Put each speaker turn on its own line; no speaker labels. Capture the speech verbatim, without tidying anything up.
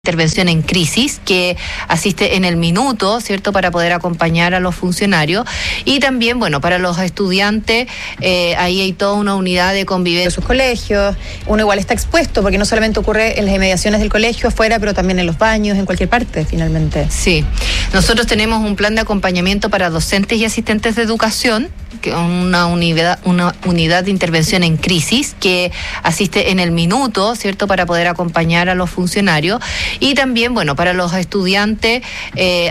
Intervención en crisis, que asiste en el minuto, ¿cierto?, para poder acompañar a los funcionarios. Y también, bueno, para los estudiantes, eh, ahí hay toda una unidad de convivencia.
De sus colegios, uno igual está expuesto, porque no solamente ocurre en las inmediaciones del colegio, afuera, pero también en los baños, en cualquier parte, finalmente.
Sí. Nosotros tenemos un plan de acompañamiento para docentes y asistentes de educación, que una unidad, una unidad de intervención en crisis, que asiste en el minuto, ¿cierto?, para poder acompañar a los funcionarios. Y también, bueno, para los estudiantes, eh,